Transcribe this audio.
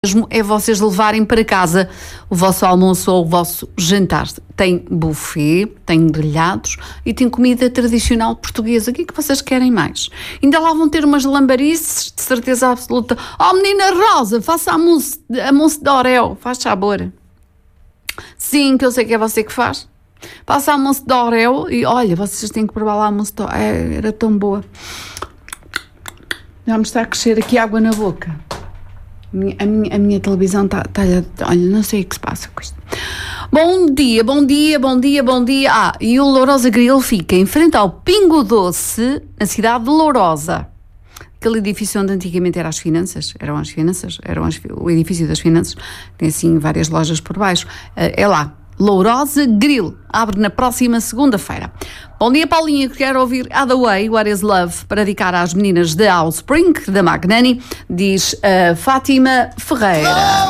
mesmo é vocês levarem para casa o vosso almoço ou o vosso jantar. Tem buffet, tem grelhados e tem comida tradicional portuguesa. O que é que vocês querem mais? Ainda lá vão ter umas lambarices, de certeza absoluta. Oh, menina Rosa, faça a mousse de Oreo, faz sabor. Sim, que eu sei que é você que faz. Passa a mousse de Oreo e olha, vocês têm que provar lá a mousse de Oreo. Era tão boa. Já me está a crescer aqui água na boca. A minha televisão está... Olha, não sei o que se passa com isto. Bom dia. E o Lourosa Grill fica em frente ao Pingo Doce, na cidade de Lourosa. Aquele edifício onde antigamente eram o edifício das finanças. Tem assim várias lojas por baixo. É lá, Lourosa Grill. Abre na próxima segunda-feira. Bom dia, Paulinha, que quero ouvir Hathaway, What is Love, para dedicar às meninas de Offspring, da Magnani, diz Fátima Ferreira.